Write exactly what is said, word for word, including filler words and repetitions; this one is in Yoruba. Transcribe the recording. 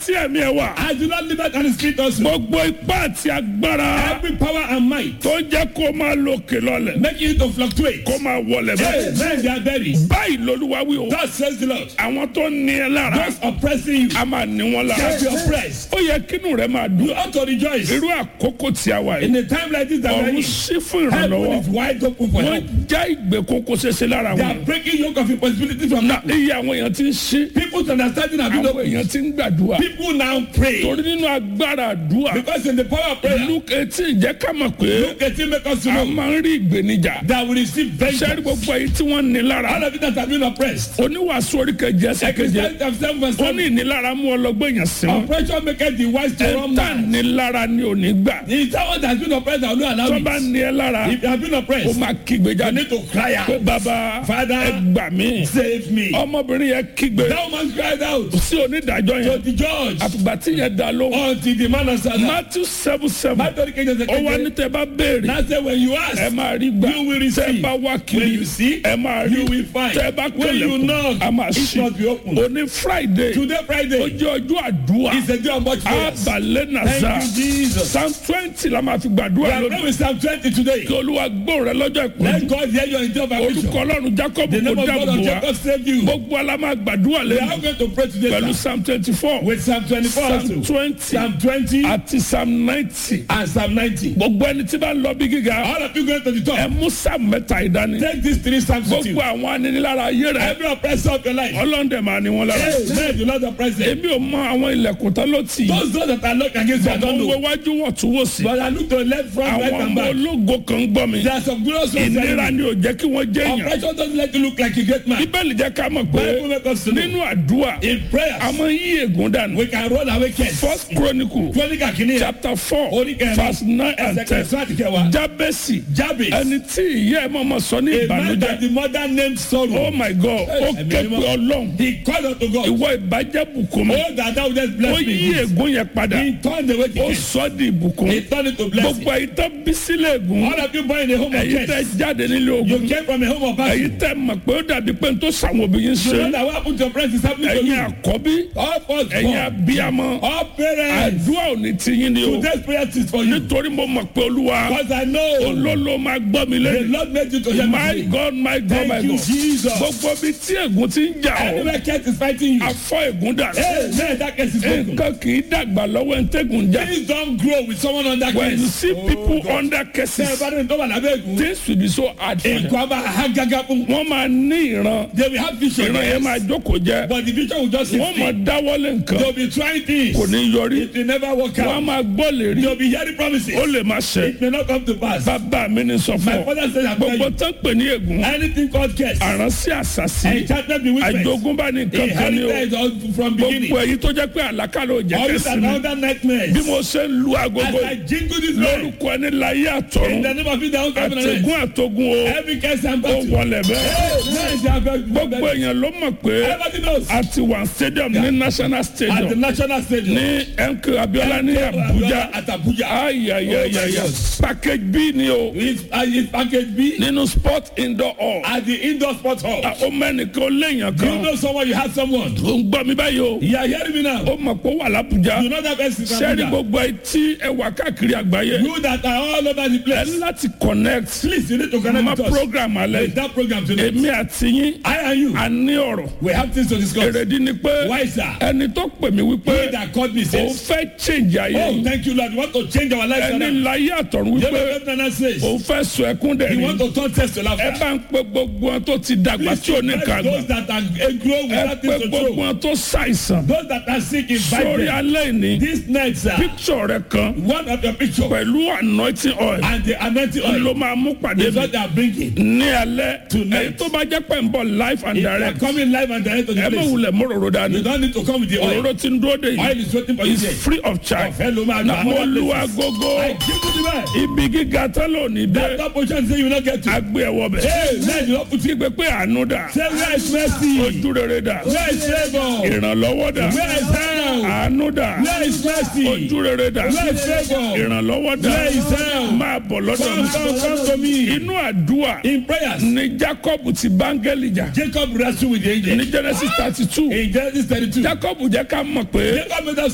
tí ẹ̀mí ẹ wà. I do not live out on the street also. gbogbo ipá àti agbára. Every power and might. tó jẹ́ kó máa lókè lọ́lẹ̀. Making it to fluctuate. kó máa wọlẹ̀ Hey, báyìí. men they are buried. báyìí lolúwa wí o. God says the Lord. àwọn tó ní ẹ lára. Those oppressing you. a máa ní wọn lára. Shall be oppressed. ó yẹ kínú rẹ máa You dùn. ought to rejoice. irú àkókò tí a wà In yìí. a time like this that we are ọ̀run in, sí fún heaven ìrànlọ́wọ́. is wide open for wọ́n help. já ìgbèkùn kó ṣeṣe lára They are wọn. breaking yoke of impossibility from na now. iye àwọn èèyàn ti ń ṣí. People's understanding have been àwọn open. èèyàn ti ń gbàdúrà. People now pray. torí nínú agbára àdúrà. Because in the power of prayer, luke eighteen jẹ́ ká mọ̀ pé look at him make us to a know máa ń rí ìgbénijà. that we receive sẹ́rí vengeance. gbogbo èyí tí wọ́n ní All lára. of it that have been oppressed. oníwàásù orí kejì ẹsẹ̀ keje. Exercise themselves and ó ní seven. ìnilára mú ọlọ́gbọ́n èèyàn sí wọn. Oppression maketh the wise to run ẹ̀ńtà mad. nílára ni ò ní gbà. The someone that has been oppressed that will not allow tó bá it. ní ẹ lára If you have been ó oppressed, máa kígbe you jáde. need to cry pé out. bàbá Father, ẹ gbà mí. save me. ọmọbìnrin yẹn kígbe That woman cried out sí onídàájọ́ to yẹn. the judge àtùgbà tí yẹn dá lóhùn. until the man answered her. matthew seven seven. Matthew kejì ẹsẹ̀ ó wá ní keje. tẹ bá béèrè. Now say when you ẹ ask, máa rí gbà. you will tẹ receive. bá wá When kiri. you see, ẹ máa rí. you will find. tẹ bá When you kẹlẹ̀kùn. knock, a máa it ṣí. must be open. òní friday. Today ó Friday jẹ́ ọjọ́ àdúrà. is a day of much prayers. abalẹ̀ nàza. Thank you, Jesus. psalm twenty la máa fi We gbàdúrà are lónìí. praying with Psalm twenty today. kí olúwa gbóhùn rẹ lọ́jọ́ ìpọ́njú. Let God hear your interview. orúkọ ọlọ́run jacob The kò name of God dáàbò of wa. Jacob saved you. gbogbo ala máa gbàdúrà We are lẹ́nu. going to pray today pẹ̀lú sir, psalm twenty four. with Psalm twenty-four psalm also. twenty. Psalm twenty àti psalm ninety. and Psalm ninety. gbogbo ẹni tí bá ń lọ bí gíga. All of you going to the ẹ top. mú psalm mẹ́ta ìdání. Take these three Psalms with you. gbogbo àwọn aninilára ayé rẹ. Every oppressor of your life. ọlọ́ndẹ̀ máa ní wọn lára. Amen. The Lord oppress them. èmi ò mọ àwọn ilẹ̀kùn tán ló tì í. Those doors that are locked against you, I don't àwọn know. wájú wọ̀ tún wò sí. But I look to the left, front, right, àwọn and ọmọ back. ológo kan ń gbọ́ mi. There are some glorious ones. ìnira ni ò jẹ́ kí wọ́n jẹ́ èèyàn. Oppression doesn't let you look like a great man. bíbélì jẹ́ ká mọ̀ pé Bible make us to know. nínú àdúrà In prayers, a máa ń yí ègún dànù. we can run away kids. first chronicle Twenty kìíní. chapter four Orí kẹrin. verse nine and Ẹsẹ̀ ten. kẹsàn-án àti kẹwàá. jábẹ́sì Jabez. ẹni tí ìyá ẹ̀ mọ̀mọ́ sọ ní A man that ìbànújẹ́. the mother named sorrow. oh my god ó Ẹ̀mí ké mímọ́. pe ọlọ́run. He called unto God. ìwọ ìbàjẹ́ bùkún mi. Oh, that thou just ó bless yí me. ègún yẹn padà. He turned away to ó him. sọ di ìbùkún. He turned it to blessing. gbogbo èyí tó bí sílẹ̀ ègún. All of you born in a home of èyí tẹ́ curse. jáde nílé You ogun. came from a home of èyí battle. tẹ́ mọ̀ pé ó dàbí pé n tó sàwọn òbí yín You know ṣe. that what happened to your friends is happening to ẹ̀yin you. àkọ́bí. All first ẹ̀yin born. abiyamọ. All parents. àdúrà ò ní ti yín ni o. Today's prayer is for you. nítorí mo mọ̀ pé olúwa Because I know olólo máa gbọ́ mi the lẹ́nu. Lord made you to hear my me. god my god my Thank you, god. Jesus. gbogbo bí tí ègún ti ń jà ọ́. Anywhere curse is fighting you. afọ ègún dà. Amen. That curse is broken. nǹkan kì í dàgbà lọ́wọ́ ẹ̀ ń tẹ́gùn jà. Please don't grow with someone under when you curse. see people God. under Ṣé ẹ curses bá dé tó wà lábẹ́ ègún? things will be so hard for them. Nǹkan bá ha gágá fún. wọ́n máa ní ìran. They will have vision. ìran yẹn Yes. máa jókòó jẹ́. But the vision will just sit wọ́n máa still. dáwọ́lé They nǹkan will be trying things. kò ní yọrí. It will never work wọ́n á out. máa gbọ́ lè rí. They will be hearing promises. ó lè má ṣe. It may not come to pass. bàbá mi ní sọ My fún ọ. father said I'm gbogbo telling tán pè ní ègún. you. Anything called curse. àránsí àṣàṣì. Enchanted bewitchment. àjogúnbá ní nǹkan kan ní o. Inherited all from beginning. gbogbo èyí tó jẹ́ pé àlákàlà ò jẹ́ All these kẹ́sì are mi. other nightmares. bí mo ṣe ń lu As agogo I jingle this bell. lórúkọ ẹni láyé In àtọ̀run the name of it, the whole covenant. àtẹ̀gún àtọ̀gún o Every curse and ó battle. wọlé bẹ́ẹ̀. Amen. They are very- gbogbo èèyàn ló mọ̀ pé Everybody knows. a ti wà stadium ní national At the stadium national stadium. ní M K Abiola ní Abuja. At Abuja. ayayayaya Oh my God. package B ni o It's, uh, it's package B nínú sport indoor hall. at the indoor sports hall. ó mẹ́nìkan ó léèyàn Do you kan know someone? You have someone. ó ń gbọ́ mi báyìí o You are hearing me now. ó mọ̀ pé ó wà l'Abuja. You know that person is sẹ́ẹ̀rì Abuja. gbogbo etí ẹ wà káàkiri àgbáyé You that are all over the ẹ place. ní láti connect Please, you need to connect ma with us. program alẹ́ With that program today. èmi àti yín I and you. a ní ọ̀rọ̀ We have things to discuss. èrèdí ni pé Why, sir? ẹni tó pè mí He wípé that called me ó says, fẹ́ change ayé oh, yìí thank you, Lord. You want to change our lives. ẹni You láyé àtọ̀run know wípé what Governor says? ó fẹ́ sọ ẹkún You want dẹ̀rín to turn test to ẹ laughter. bá ń pe gbogbo wọn tó ti dàgbà Please tí ò ní invite kàgbà those that are uh, grow ẹ without pe things to gbogbo show. wọn tó ṣàìsàn Those that are sick, invite sórí them. alẹ́ ìní This night, sir, picture rẹ kan one of your picture pẹ̀lú anointing oil and the anointing ló oil máa mú pàdé is mi what they are bringing. ní alẹ́ Tonight. èyí tó bá jẹ́ pé ń bọ̀ live and If you are direct coming live and direct to the ẹ má place, wulẹ̀ mọ́rọ̀rọ̀ dání you don't need to come with the oil. òróró tí ń dúró dé Oil yìí is waiting for you is there. free of charge Ọ̀fẹ́ ló máa na gba mo other lu places. agogo I give you the best. ibi gíga tán lónìí dé That position say you will not get to. agbé ẹwọ bẹ Hey, man, you don't put it. kígbe pé àánú dà Say where is mercy? ojú rere dà Where is favor? ìrànlọ́wọ́ dà Where is help? àánú dà Where is mercy? ojú rere dà Where is favor? ìrànlọ́wọ́ dà Where is help? máa bọ̀ lọ́dọ̀ Come, mi come, come to me. inú àdúrà In prayers, ni Jacob ti báńgẹ́lì jà Jacob wrestled with the angel. ní Genesis thirty two In Genesis thirty-two, Jacob jẹ́ ká mọ̀ pé Jacob made us